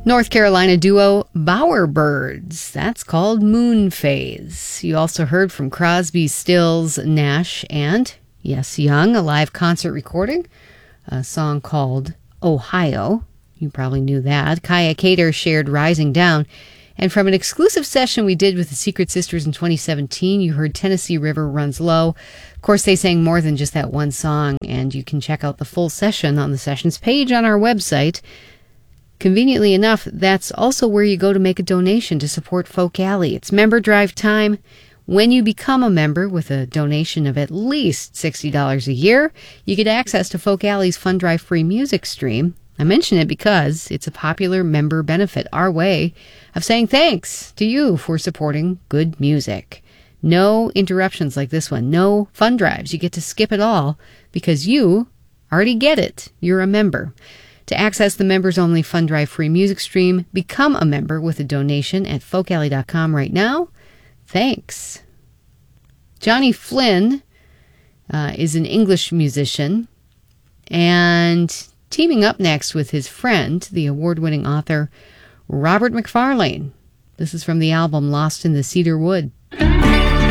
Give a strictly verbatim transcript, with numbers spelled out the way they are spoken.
North Carolina duo Bowerbirds. That's called Moon Phase. You also heard from Crosby, Stills, Nash, and, yes, Young, a live concert recording, a song called Ohio. You probably knew that. Kaya Kater shared Rising Down. And from an exclusive session we did with the Secret Sisters in twenty seventeen, you heard Tennessee River Runs Low. Of course, they sang more than just that one song, and you can check out the full session on the sessions page on our website. Conveniently enough, that's also where you go to make a donation to support Folk Alley. It's member drive time. When you become a member with a donation of at least sixty dollars a year, you get access to Folk Alley's Fund Drive free music stream. I mention it because it's a popular member benefit, our way of saying thanks to you for supporting good music. No interruptions like this one. No fund drives. You get to skip it all because you already get it. You're a member. To access the members-only Fund Drive free music stream, become a member with a donation at folk alley dot com right now. Thanks. Johnny Flynn uh, is an English musician, and teaming up next with his friend, the award-winning author Robert Macfarlane. This is from the album Lost in the Cedar Wood.